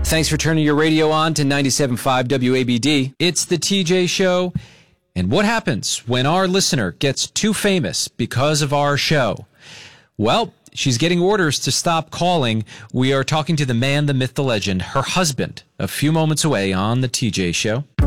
Thanks for turning your radio on to 97.5 WABD. It's the TJ Show. And what happens when our listener gets too famous because of our show? Well, she's getting orders to stop calling. We are talking to the man, the myth, the legend, her husband, a few moments away on the TJ Show.